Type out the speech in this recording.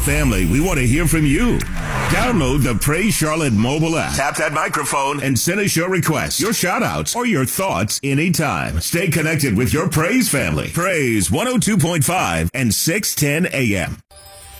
Family, we want to hear from you. Download the Praise Charlotte mobile app. Tap that microphone and send us your requests, your shout-outs, or your thoughts anytime. Stay connected with your Praise family. Praise 102.5 and 610 AM.